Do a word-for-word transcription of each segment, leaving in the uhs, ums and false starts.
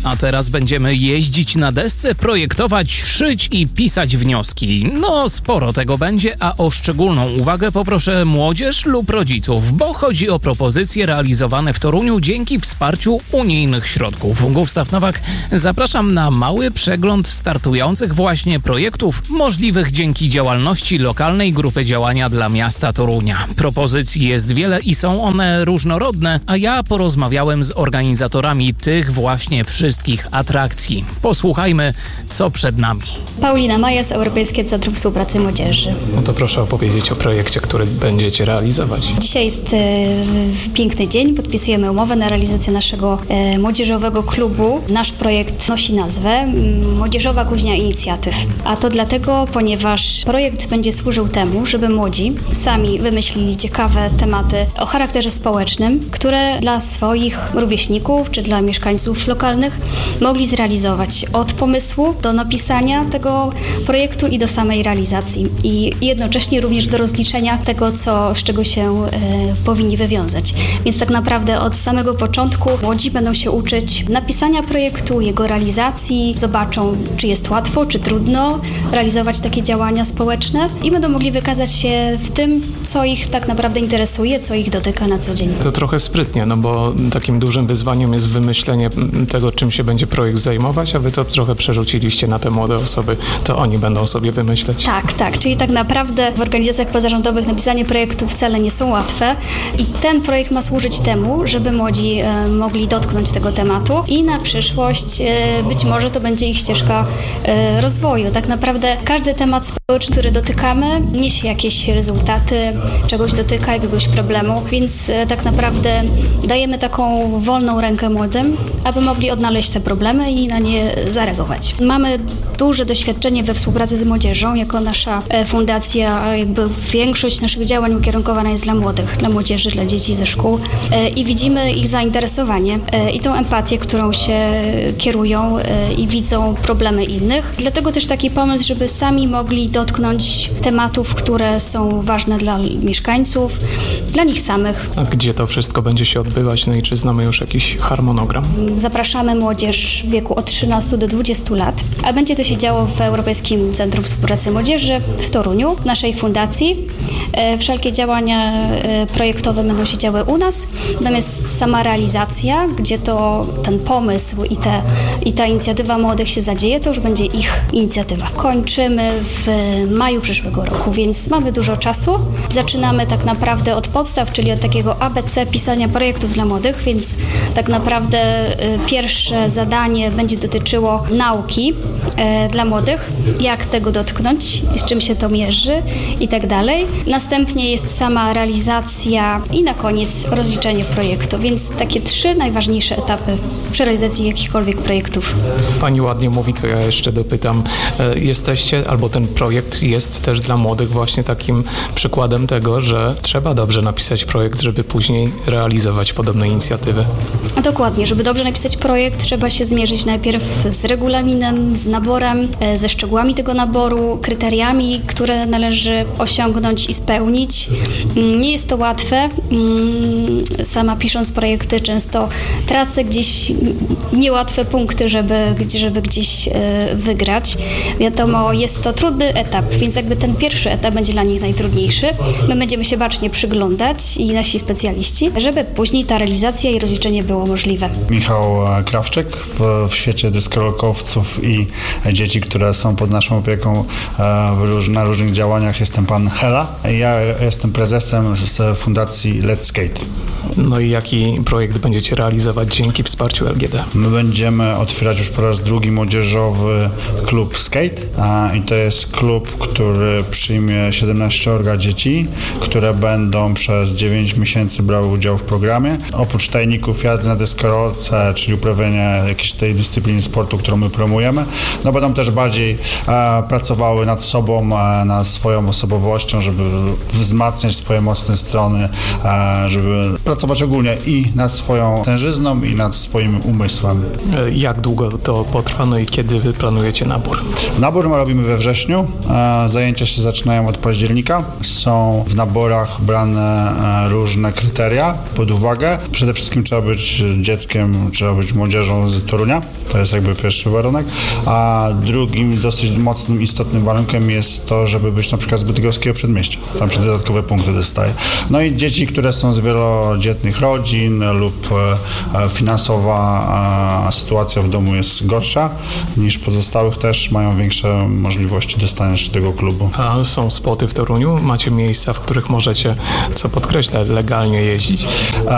A teraz będziemy jeździć na desce, projektować, szyć i pisać wnioski. No, sporo tego będzie, a o szczególną uwagę poproszę młodzież lub rodziców, bo chodzi o propozycje realizowane w Toruniu dzięki wsparciu unijnych środków. Gustaw Nowak, zapraszam na mały przegląd startujących właśnie projektów możliwych dzięki działalności lokalnej grupy działania dla miasta Torunia. Propozycji jest wiele i są one różnorodne, a ja porozmawiałem z organizatorami tych właśnie wszystkich atrakcji. Posłuchajmy, co przed nami. Paulina Majas, Europejskie Centrum Współpracy Młodzieży. No to proszę opowiedzieć o projekcie, który będziecie realizować. Dzisiaj jest e, piękny dzień. Podpisujemy umowę na realizację naszego e, młodzieżowego klubu. Nasz projekt nosi nazwę Młodzieżowa Kuźnia Inicjatyw. A to dlatego, ponieważ projekt będzie służył temu, żeby młodzi sami wymyślili ciekawe tematy o charakterze społecznym, które dla swoich rówieśników czy dla mieszkańców lokalnych mogli zrealizować od pomysłu do napisania tego projektu i do samej realizacji. I jednocześnie również do rozliczenia tego, co, z czego się e, powinni wywiązać. Więc tak naprawdę od samego początku młodzi będą się uczyć napisania projektu, jego realizacji, zobaczą, czy jest łatwo, czy trudno realizować takie działania społeczne i będą mogli wykazać się w tym, co ich tak naprawdę interesuje, co ich dotyka na co dzień. To trochę sprytnie, no bo takim dużym wyzwaniem jest wymyślenie tego, czym się będzie projekt zajmować, a wy to trochę przerzuciliście na te młode osoby, to oni będą sobie wymyśleć. Tak, tak, czyli tak naprawdę w organizacjach pozarządowych napisanie projektów wcale nie są łatwe i ten projekt ma służyć temu, żeby młodzi e, mogli dotknąć tego tematu i na przyszłość e, być może to będzie ich ścieżka e, rozwoju. Tak naprawdę każdy temat społeczny, który dotykamy, niesie jakieś rezultaty, czegoś dotyka, jakiegoś problemu, więc e, tak naprawdę dajemy taką wolną rękę młodym, aby mogli odnaleźć te problemy i na nie zareagować. Mamy duże doświadczenie we współpracy z młodzieżą, jako nasza e, fundacja, jakby większość naszych działań ukierunkowana jest dla młodych, dla młodzieży, dla dzieci ze szkół e, i widzimy ich zainteresowanie e, i tą empatię, którą się kierują e, i widzą problemy innych. Dlatego też taki pomysł, żeby sami mogli dotknąć tematów, które są ważne dla mieszkańców, dla nich samych. A gdzie to wszystko będzie się odbywać? No i czy znamy już jakiś harmonogram? Zapraszamy młodzież w wieku od trzynastu do dwudziestu lat, a będzie to się działo w Europejskim Centrum Współpracy Młodzieży w Toruniu, w naszej fundacji. Wszelkie działania projektowe będą się działy u nas, natomiast sama realizacja, gdzie to ten pomysł i, te, i ta inicjatywa młodych się zadzieje, to już będzie ich inicjatywa. Kończymy w maju przyszłego roku, więc mamy dużo czasu. Zaczynamy tak naprawdę od podstaw, czyli od takiego A B C pisania projektów dla młodych, więc tak naprawdę pierwsze zadanie będzie dotyczyło nauki dla młodych, jak tego dotknąć, z czym się to mierzy i tak dalej. Następnie jest sama realizacja i na koniec rozliczenie projektu, więc takie trzy najważniejsze etapy przy realizacji jakichkolwiek projektów. Pani ładnie mówi, to ja jeszcze dopytam. Jesteście, albo ten projekt jest też dla młodych właśnie takim przykładem tego, że trzeba dobrze napisać projekt, żeby później realizować podobne inicjatywy. Dokładnie, żeby dobrze napisać projekt, trzeba się zmierzyć najpierw z regulaminem, z naborem, ze szczegółami tego naboru, kryteriami, które należy osiągnąć i spełnić. Nie jest to łatwe. Sama pisząc projekty często tracę gdzieś niełatwe punkty, żeby, żeby gdzieś wygrać. Wiadomo, jest to trudny etap, więc jakby ten pierwszy etap będzie dla nich najtrudniejszy. My będziemy się bacznie przyglądać i nasi specjaliści, żeby później ta realizacja i rozliczenie było możliwe. Michał Krawczyk, w, w świecie deskorolkowców i dzieci, które są pod naszą opieką w róż, na różnych działaniach, jestem pan Hela. Ja jestem prezesem z fundacji Let's Skate. No i jaki projekt będziecie realizować dzięki wsparciu L G D? My będziemy otwierać już po raz drugi młodzieżowy klub skate a, i to jest klub, który przyjmie siedemnaście dzieci, które będą przez dziewięć miesięcy brały udział w programie. Oprócz tajników jazdy na deskorolce, czyli uprawiania jakiejś tej dyscypliny sportu, którą my promujemy, no będą też bardziej a, pracowały nad sobą, a, nad swoją osobowością, żeby wzmacniać swoje mocne strony, a, żeby pracować ogólnie i nad swoją tężyzną i nad swoim umysłem. Jak długo to potrwa, no i kiedy wy planujecie nabór? Nabór robimy we wrześniu, a, zajęcia się zaczynają od października. Są w naborach brane a, różne kryteria pod uwagę. Przede wszystkim trzeba być dzieckiem, trzeba być młodzieżą młodzieżą z Torunia. To jest jakby pierwszy warunek. A drugim dosyć mocnym, istotnym warunkiem jest to, żeby być na przykład z bydgoskiego przedmieścia. Tam się dodatkowe punkty dostaje. No i dzieci, które są z wielodzietnych rodzin lub finansowa sytuacja w domu jest gorsza niż pozostałych, też mają większe możliwości dostania się do tego klubu. A są spoty w Toruniu? Macie miejsca, w których możecie, co podkreślę, legalnie jeździć?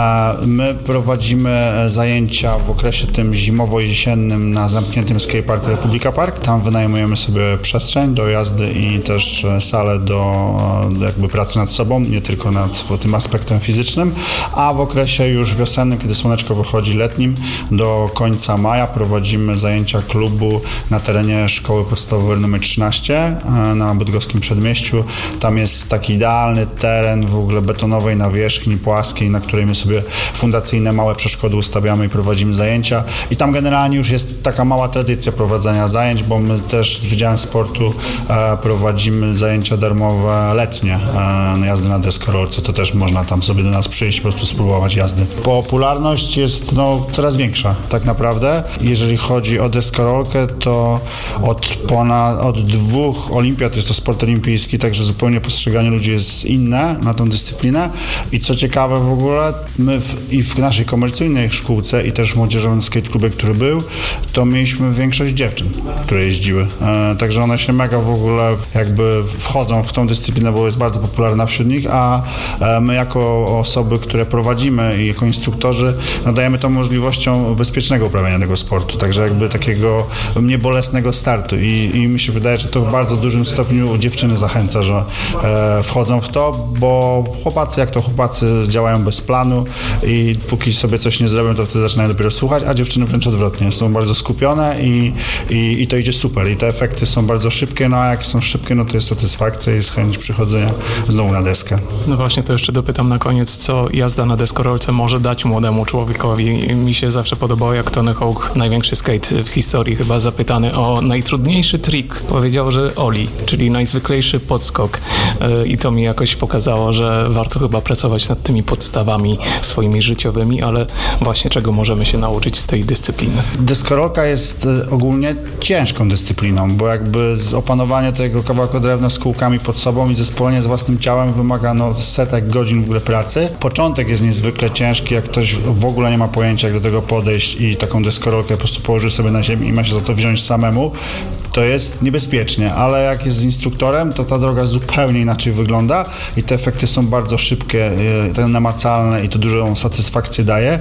My prowadzimy zajęcia w okresie tym zimowo-jesiennym na zamkniętym skateparku Republika Park. Tam wynajmujemy sobie przestrzeń do jazdy i też salę do, do jakby pracy nad sobą, nie tylko nad tym aspektem fizycznym. A w okresie już wiosennym, kiedy słoneczko wychodzi, letnim, do końca maja prowadzimy zajęcia klubu na terenie szkoły podstawowej numer trzynaście na bydgoskim przedmieściu. Tam jest taki idealny teren w ogóle betonowej nawierzchni płaskiej, na której my sobie fundacyjne małe przeszkody ustawiamy i prowadzimy zajęcia. I tam generalnie już jest taka mała tradycja prowadzenia zajęć, bo my też z Wydziałem Sportu e, prowadzimy zajęcia darmowe letnie e, na jazdy na deskorolce. To też można tam sobie do nas przyjść, po prostu spróbować jazdy. Popularność jest no, coraz większa tak naprawdę. Jeżeli chodzi o deskorolkę, to od ponad od dwóch olimpiad jest to sport olimpijski, także zupełnie postrzeganie ludzi jest inne na tą dyscyplinę. I co ciekawe w ogóle, my w, i w naszej komercyjnej szkółce i też w młodzieżowym skate klubie, który był, to mieliśmy większość dziewczyn, które jeździły. E, także one się mega w ogóle jakby wchodzą w tą dyscyplinę, bo jest bardzo popularna wśród nich, a e, my jako osoby, które prowadzimy i jako instruktorzy, no dajemy tą możliwością bezpiecznego uprawiania tego sportu, także jakby takiego niebolesnego startu i, i mi się wydaje, że to w bardzo dużym stopniu dziewczyny zachęca, że e, wchodzą w to, bo chłopacy jak to chłopacy działają bez planu i póki sobie coś nie zrobią, to wtedy zaczynają dopiero słuchać, a dziewczyny wręcz odwrotnie, są bardzo skupione i, i, i to idzie super i te efekty są bardzo szybkie, no a jak są szybkie, no to jest satysfakcja i jest chęć przychodzenia znowu na deskę. No właśnie, to jeszcze dopytam na koniec, co jazda na deskorolce może dać młodemu człowiekowi. Mi się zawsze podobało, jak Tony Hawk, największy skate w historii, chyba zapytany o najtrudniejszy trik, powiedział, że Oli, czyli najzwyklejszy podskok i to mi jakoś pokazało, że warto chyba pracować nad tymi podstawami swoimi życiowymi, ale właśnie czego możemy się nauczyć z tej dyscypliny? Deskorolka jest ogólnie ciężką dyscypliną, bo jakby z opanowania tego kawałka drewna z kółkami pod sobą i zespolenie z własnym ciałem wymaga no, setek godzin w ogóle pracy. Początek jest niezwykle ciężki, jak ktoś w ogóle nie ma pojęcia, jak do tego podejść i taką deskorolkę po prostu położy sobie na ziemi i ma się za to wziąć samemu, to jest niebezpiecznie, ale jak jest z instruktorem, to ta droga zupełnie inaczej wygląda i te efekty są bardzo szybkie, te namacalne i to dużą satysfakcję daje,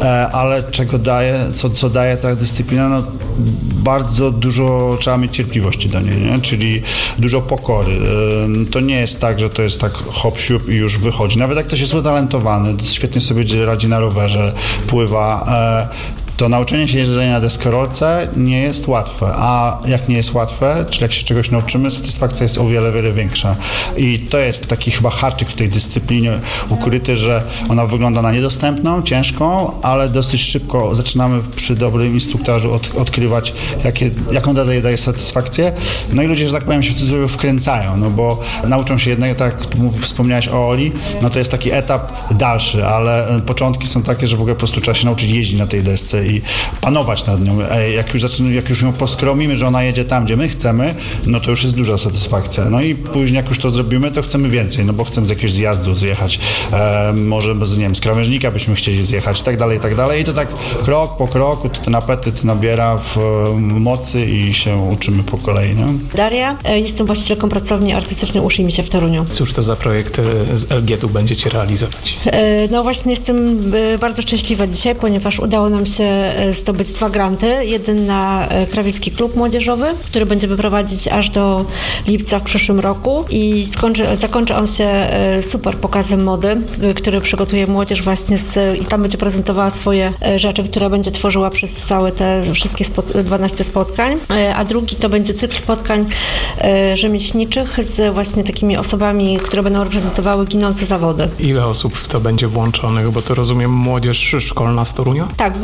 ale czego daje, co, co daje ta dyscyplina, no bardzo dużo trzeba mieć cierpliwości do niej, nie? Czyli dużo pokory. To nie jest tak, że to jest tak hop siup i już wychodzi. Nawet jak ktoś jest utalentowany, świetnie sobie radzi na rowerze, pływa, to nauczenie się jeżdżenia na deskorolce nie jest łatwe, a jak nie jest łatwe, czyli jak się czegoś nauczymy, satysfakcja jest o wiele, wiele większa. I to jest taki chyba haczyk w tej dyscyplinie ukryty, że ona wygląda na niedostępną, ciężką, ale dosyć szybko zaczynamy przy dobrym instruktorze od, odkrywać, jakie, jaką daje, daje satysfakcję. No i ludzie, że tak powiem, się w cudzysłowie wkręcają, no bo nauczą się jednego, tak jak wspomniałeś o Oli, no to jest taki etap dalszy, ale początki są takie, że w ogóle po prostu trzeba się nauczyć jeździć na tej desce i panować nad nią. Jak już, zaczynamy, jak już ją poskromimy, że ona jedzie tam, gdzie my chcemy, no to już jest duża satysfakcja. No i później jak już to zrobimy, to chcemy więcej, no bo chcemy z jakiegoś zjazdu zjechać. E, może z, nie wiem, z krawężnika byśmy chcieli zjechać i tak dalej, i tak dalej. I to tak krok po kroku to ten apetyt nabiera w mocy i się uczymy po kolei. Nie? Daria, jestem właścicielką pracowni artystycznej Uszy mi się w Toruniu. Cóż to za projekt z L G tu będziecie realizować? E, no właśnie jestem bardzo szczęśliwa dzisiaj, ponieważ udało nam się zdobyć dwa granty. Jeden na Krawiecki Klub Młodzieżowy, który będziemy prowadzić aż do lipca w przyszłym roku i skończy, zakończy on się super pokazem mody, który przygotuje młodzież właśnie z, i tam będzie prezentowała swoje rzeczy, które będzie tworzyła przez całe te wszystkie spot, dwanaście spotkań, a drugi to będzie cykl spotkań rzemieślniczych z właśnie takimi osobami, które będą reprezentowały ginące zawody. Ile osób w to będzie włączonych? Bo to rozumiem młodzież szkolna z Torunia? Tak, grupy są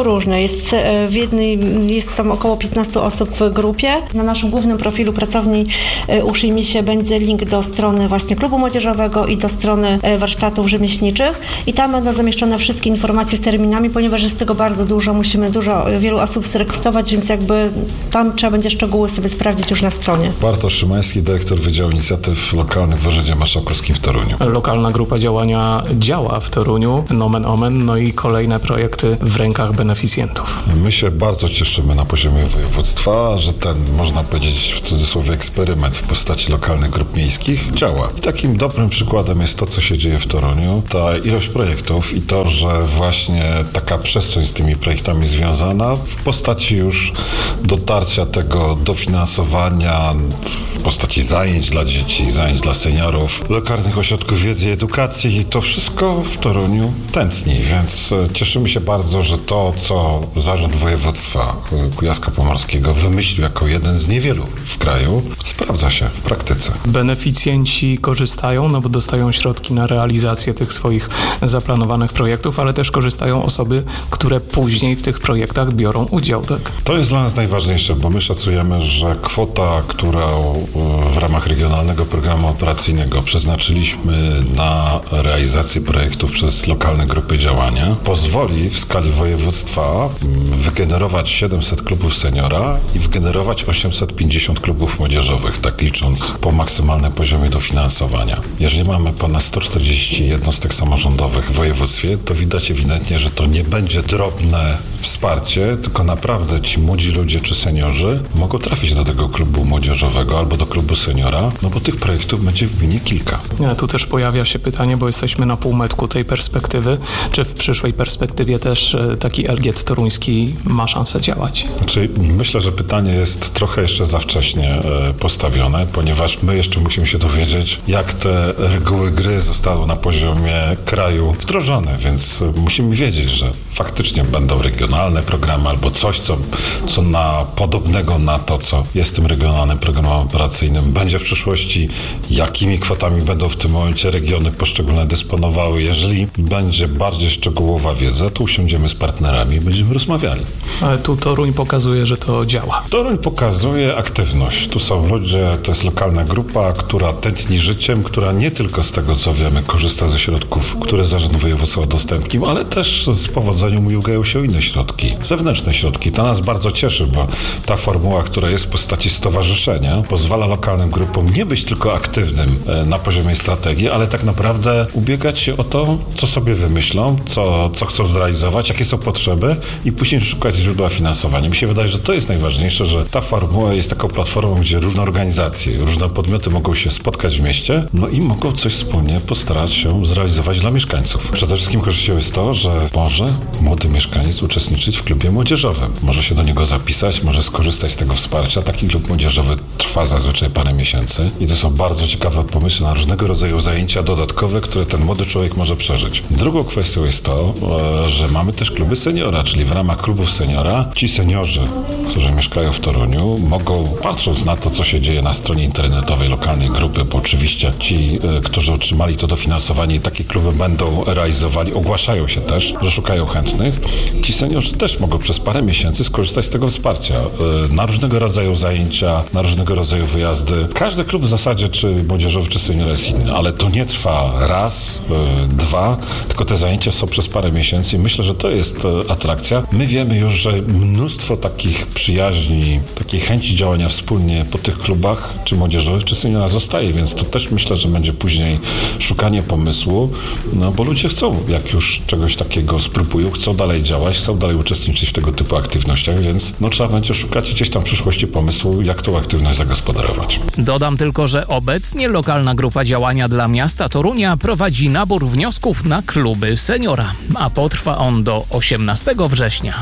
różne. Jest w jednej, jest tam około piętnaście osób w grupie. Na naszym głównym profilu pracowni Uczyjmy się będzie link do strony właśnie klubu młodzieżowego i do strony warsztatów rzemieślniczych i tam będą zamieszczone wszystkie informacje z terminami, ponieważ jest tego bardzo dużo, musimy dużo, wielu osób zrekrutować, więc jakby tam trzeba będzie szczegóły sobie sprawdzić już na stronie. Bartosz Szymański, dyrektor Wydziału Inicjatyw Lokalnych w Urzędzie Marszałkowskim w Toruniu. Lokalna grupa działania działa w Toruniu, nomen omen, no i kolejne projekty w rękach beneficjentów. My się bardzo cieszymy na poziomie województwa, że ten, można powiedzieć w cudzysłowie, eksperyment w postaci lokalnych grup miejskich działa. I takim dobrym przykładem jest to, co się dzieje w Toruniu, ta ilość projektów i to, że właśnie taka przestrzeń z tymi projektami związana w postaci już dotarcia tego dofinansowania, w postaci zajęć dla dzieci, zajęć dla seniorów, lokalnych ośrodków wiedzy i edukacji i to wszystko w Toruniu tętni, więc cieszymy się bardzo, że to, co Zarząd Województwa Kujawsko-Pomorskiego wymyślił jako jeden z niewielu w kraju, sprawdza się w praktyce. Beneficjenci korzystają, no bo dostają środki na realizację tych swoich zaplanowanych projektów, ale też korzystają osoby, które później w tych projektach biorą udział, tak? To jest dla nas najważniejsze, bo my szacujemy, że kwota, którą w ramach Regionalnego Programu Operacyjnego przeznaczyliśmy na realizację projektów przez lokalne grupy działania, pozwoli w skali województwa wygenerować siedemset klubów seniora i wygenerować osiemset pięćdziesiąt klubów młodzieżowych, tak licząc po maksymalnym poziomie dofinansowania. Jeżeli mamy ponad sto czterdzieści jednostek samorządowych w województwie, to widać ewidentnie, że to nie będzie drobne wsparcie, tylko naprawdę ci młodzi ludzie czy seniorzy mogą trafić do tego klubu młodzieżowego albo do klubu seniora, no bo tych projektów będzie w gminie kilka. Ja, tu też pojawia się pytanie, bo jesteśmy na półmetku tej perspektywy, czy w przyszłej perspektywie też taki Elgiet toruński ma szansę działać? Znaczy, myślę, że pytanie jest trochę jeszcze za wcześnie postawione, ponieważ my jeszcze musimy się dowiedzieć, jak te reguły gry zostały na poziomie kraju wdrożone, więc musimy wiedzieć, że faktycznie będą regionalne programy albo coś, co, co na podobnego na to, co jest tym regionalnym programem operacyjnym, będzie w przyszłości, jakimi kwotami będą w tym momencie regiony poszczególne dysponowały. Jeżeli będzie bardziej szczegółowa wiedza, to usiądziemy z partnerami i będziemy rozmawiali. Ale tu Toruń pokazuje, że to działa. Toruń pokazuje aktywność. Tu są ludzie, to jest lokalna grupa, która tętni życiem, która nie tylko z tego, co wiemy, korzysta ze środków, które Zarząd Województwa udostępnił, ale też z powodzeniem ubigają się inne środki, zewnętrzne środki. To nas bardzo cieszy, bo ta formuła, która jest w postaci stowarzyszenia, pozwala lokalnym grupom nie być tylko aktywnym na poziomie strategii, ale tak naprawdę ubiegać się o to, co sobie wymyślą, co, co chcą zrealizować, jakie są potrzeby i później szukać źródła finansowania. Mi się wydaje, że to jest najważniejsze, że ta formuła jest taką platformą, gdzie różne organizacje, różne podmioty mogą się spotkać w mieście, no i mogą coś wspólnie postarać się zrealizować dla mieszkańców. Przede wszystkim korzyścią jest to, że może młody mieszkaniec uczestniczyć w klubie młodzieżowym. Może się do niego zapisać, może skorzystać z tego wsparcia. Taki klub młodzieżowy trwa zazwyczaj parę miesięcy i to są bardzo ciekawe pomysły na różnego rodzaju zajęcia dodatkowe, które ten młody człowiek może przeżyć. Drugą kwestią jest to, że mamy też kluby seniora, czyli w ramach klubów seniora ci seniorzy, którzy mieszkają w Toruniu, mogą, patrząc na to, co się dzieje na stronie internetowej lokalnej grupy, bo oczywiście ci, którzy otrzymali to dofinansowanie i takie kluby będą realizowali, ogłaszają się też, że szukają chętnych. Ci seniorzy też mogą przez parę miesięcy skorzystać z tego wsparcia na różnego rodzaju zajęcia, na różnego rodzaju wyjazdy. Każdy klub w zasadzie, czy młodzieżowy, czy senior jest inny, ale to nie trwa raz, dwa, tylko te zajęcia są przez parę miesięcy i myślę, że to jest atrakcja. My wiemy już, że mnóstwo takich przyjaźni, takiej chęci działania wspólnie po tych klubach, czy młodzieżowych, czy seniora zostaje, więc to też myślę, że będzie później szukanie pomysłu, no bo ludzie chcą, jak już czegoś takiego spróbują, chcą dalej działać, chcą dalej uczestniczyć w tego typu aktywnościach, więc no trzeba będzie szukać gdzieś tam w przyszłości pomysłu, jak tą aktywność zagospodarować. Dodam tylko, że obecnie lokalna grupa działania dla miasta Torunia prowadzi nabór wniosków na kluby seniora, a potrwa on do osiemnastego września.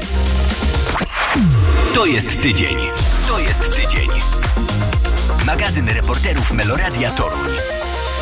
To jest tydzień. To jest tydzień. Magazyn reporterów Meloradia Toruń.